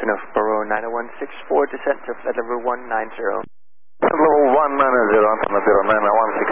Borough 90164, descent to flight level 190. Level 190, antenna 09, 916